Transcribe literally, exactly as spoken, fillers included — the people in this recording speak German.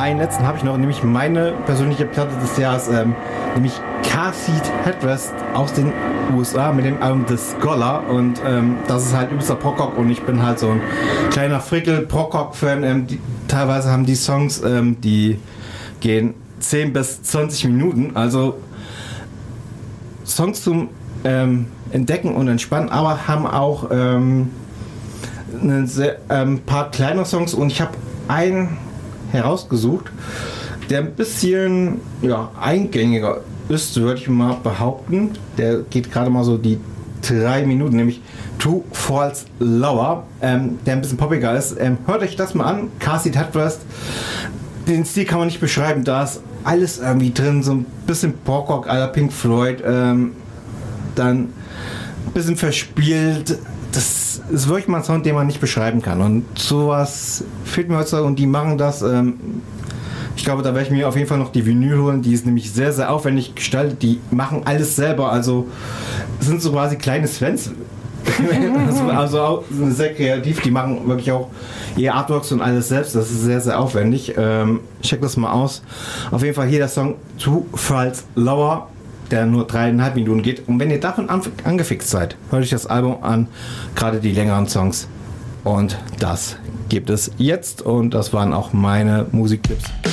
einen letzten habe ich noch, nämlich meine persönliche Platte des Jahres, ähm, nämlich Car Seat Headrest aus den U S A mit dem Album The Scholar. Und ähm, das ist halt übelster Prog-Rock und ich bin halt so ein kleiner Frickel-Prog-Rock-Fan. Ähm, die, teilweise haben die Songs, ähm, die gehen zehn bis zwanzig Minuten, also Songs zum ähm, Entdecken und Entspannen, aber haben auch ähm, ein sehr, ähm, paar kleine Songs und ich habe einen herausgesucht, der ein bisschen ja, eingängiger ist, würde ich mal behaupten. Der geht gerade mal so die drei Minuten, nämlich Two Falls Lower, ähm, der ein bisschen poppiger ist. Ähm, hört euch das mal an, Car Seat Headrest. Den Stil kann man nicht beschreiben, da ist alles irgendwie drin, so ein bisschen Prog-Rock à la Pink Floyd, ähm, dann ein bisschen verspielt. Das ist wirklich mal ein Sound, den man nicht beschreiben kann. Und sowas fehlt mir heute und die machen das. Ähm, ich glaube, da werde ich mir auf jeden Fall noch die Vinyl holen. Die ist nämlich sehr, sehr aufwendig gestaltet. Die machen alles selber. Also sind so quasi kleine Svens. also, also auch sehr kreativ. Die machen wirklich auch ihr Artworks und alles selbst. Das ist sehr, sehr aufwendig. Ähm, check das mal aus. Auf jeden Fall hier der Song Two Falls Lower, der nur dreieinhalb Minuten geht. Und wenn ihr davon angefixt seid, hört euch das Album an, gerade die längeren Songs. Und das gibt es jetzt. Und das waren auch meine Musiktipps.